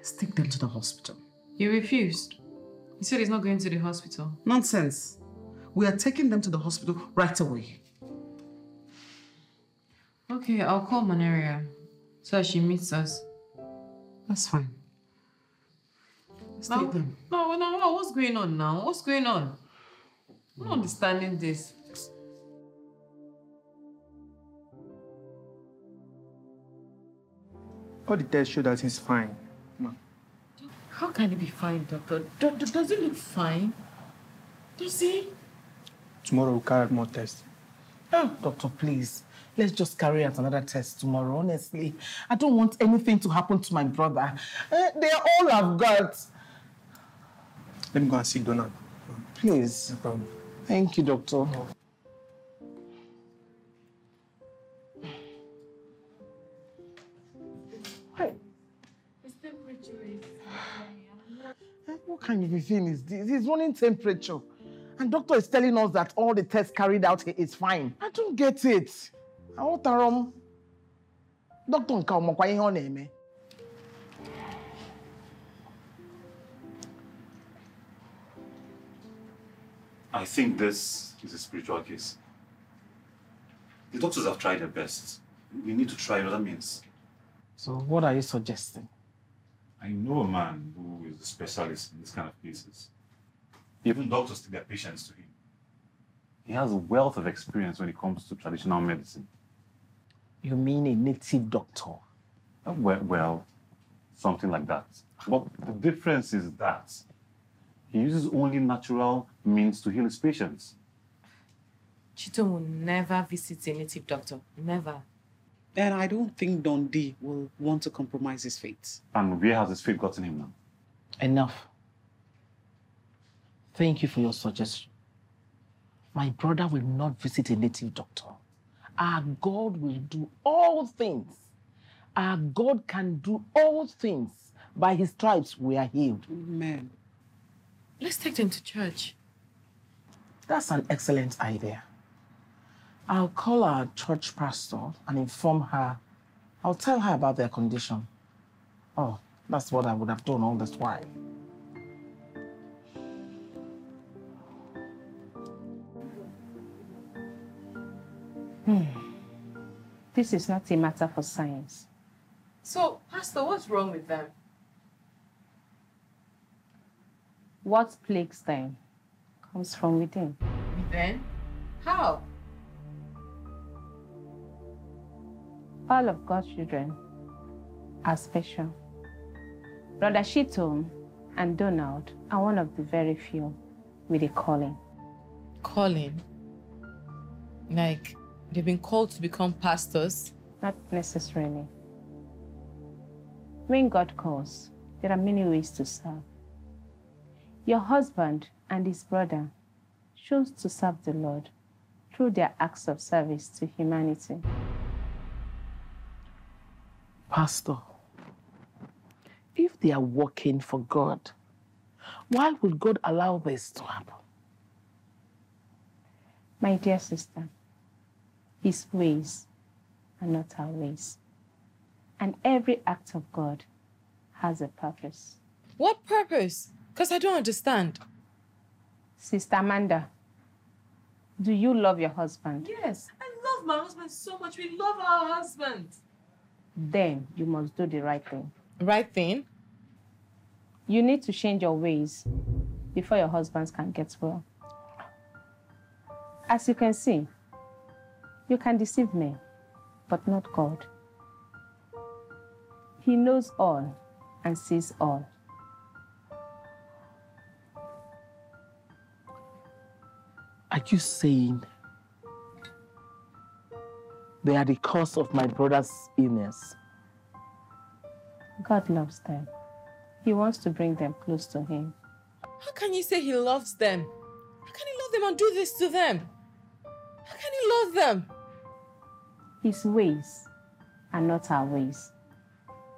Let's take them to the hospital. He refused. He said he's not going to the hospital. Nonsense. We are taking them to the hospital right away. Okay, I'll call Manaria so that she meets us. That's fine. Let's take them. No, what's going on now? What's going on? I'm not understanding this. All the tests show that he's fine. How can he be fine, doctor? Does he look fine? Does he? Tomorrow we'll carry out more tests. Oh, doctor, please. Let's just carry out another test tomorrow, honestly. I don't want anything to happen to my brother. They are all I've got. Let me go and see Donald. Please. No problem. Thank you, doctor. Hey. His temperature is What kind of a thing is this? He's running temperature. And doctor is telling us that all the tests carried out here is fine. I don't get it. I want to Doctor Nkaumokwa ihe ọ na-eme. I think this is a spiritual case. The doctors have tried their best. We need to try other means. So what are you suggesting? I know a man who is a specialist in this kind of cases. Even doctors take their patients to him. He has a wealth of experience when it comes to traditional medicine. You mean a native doctor? Well, something like that. But the difference is that he uses only natural means to heal his patients. Chito will never visit a native doctor. Never. And I don't think Dundee will want to compromise his faith. And where has his faith gotten him now? Enough. Thank you for your suggestion. My brother will not visit a native doctor. Our God will do all things. Our God can do all things. By his stripes, we are healed. Amen. Let's take them to church. That's an excellent idea. I'll call our church pastor and inform her. I'll tell her about their condition. Oh, that's what I would have done all this while. This is not a matter for science. So, Pastor, what's wrong with them? What plagues them comes from within. Within? How? All of God's children are special. Brother Shitom and Donald are one of the very few with a calling. Calling? Like, they've been called to become pastors? Not necessarily. When God calls, there are many ways to serve. Your husband and his brother chose to serve the Lord through their acts of service to humanity. Pastor, if they are working for God, why would God allow this to happen? My dear sister, his ways are not our ways. And every act of God has a purpose. What purpose? Because I don't understand. Sister Amanda, do you love your husband? Yes, I love my husband so much. We love our husband. Then you must do the right thing. Right thing? You need to change your ways before your husband can get well. As you can see, you can deceive men, but not God. He knows all and sees all. Are you saying they are the cause of my brother's illness? God loves them. He wants to bring them close to him. How can you say he loves them? How can he love them and do this to them? How can he love them? His ways are not our ways.